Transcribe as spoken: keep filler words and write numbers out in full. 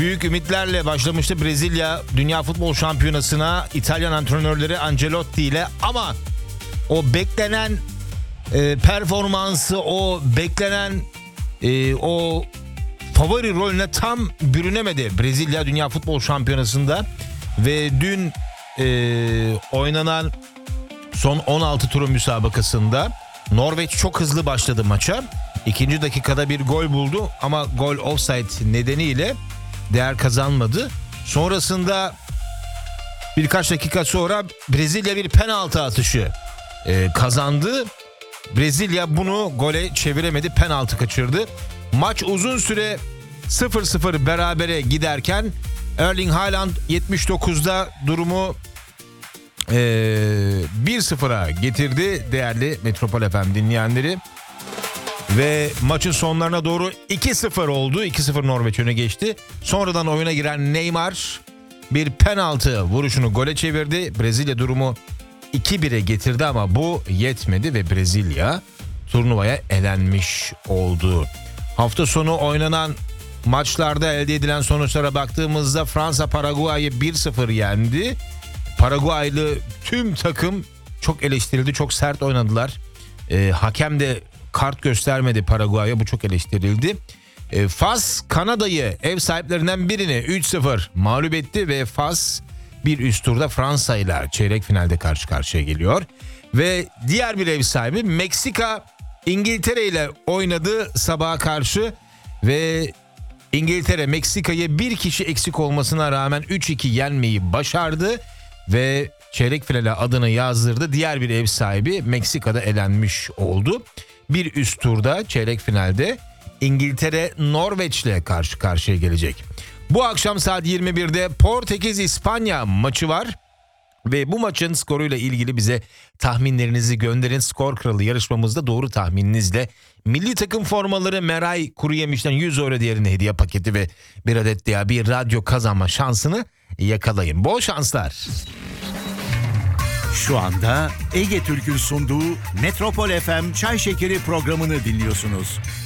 büyük ümitlerle başlamıştı Brezilya Dünya Futbol Şampiyonası'na İtalyan antrenörleri Ancelotti ile, ama o beklenen e, performansı, o beklenen e, o favori rolüne tam bürünemedi Brezilya Dünya Futbol Şampiyonası'nda ve dün e, oynanan son on altı turu müsabakasında Norveç çok hızlı başladı maça. İkinci dakikada bir gol buldu ama gol offside nedeniyle değer kazanmadı. Sonrasında birkaç dakika sonra Brezilya bir penaltı atışı e, kazandı. Brezilya bunu gole çeviremedi, penaltı kaçırdı. Maç uzun süre sıfır sıfır berabere giderken Erling Haaland yetmiş dokuzda durumu e, bir sıfıra getirdi değerli Metropol F M dinleyenleri. Ve maçın sonlarına doğru iki sıfır oldu. iki sıfır Norveç öne geçti. Sonradan oyuna giren Neymar bir penaltı vuruşunu gole çevirdi. Brezilya durumu iki bire getirdi ama bu yetmedi ve Brezilya turnuvaya elenmiş oldu. Hafta sonu oynanan maçlarda elde edilen sonuçlara baktığımızda Fransa Paraguay'ı bir sıfır yendi. Paraguaylı tüm takım çok eleştirildi, çok sert oynadılar. Ee, hakem de kart göstermedi Paraguay'a, bu çok eleştirildi. E, Fas Kanada'yı ev sahiplerinden birini üç sıfır mağlup etti ve Fas bir üst turda Fransa ile çeyrek finalde karşı karşıya geliyor. Ve diğer bir ev sahibi Meksika İngiltere ile oynadı sabaha karşı ve İngiltere Meksika'yı bir kişi eksik olmasına rağmen üç iki yenmeyi başardı ve çeyrek finale adını yazdırdı. Diğer bir ev sahibi Meksika'da elenmiş oldu. Bir üst turda çeyrek finalde İngiltere Norveç'le karşı karşıya gelecek. Bu akşam saat yirmi birde Portekiz-İspanya maçı var. Ve bu maçın skoruyla ilgili bize tahminlerinizi gönderin. Skor Kralı yarışmamızda doğru tahmininizle milli takım formaları Meray Kuruyemiş'ten yüz euro değerinde hediye paketi ve bir adet diye bir radyo kazanma şansını yakalayın. Bol şanslar. Şu anda Ege Türk'ün sunduğu Metropol F M Çay Şekeri programını dinliyorsunuz.